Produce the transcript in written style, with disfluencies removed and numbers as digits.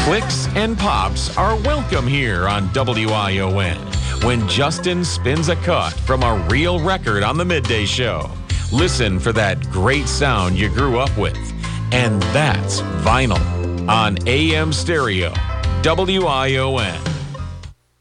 Clicks and pops are welcome here on WION when Justin spins a cut from a real record on the midday show. Listen for that great sound you grew up with. And that's vinyl on AM stereo, WION.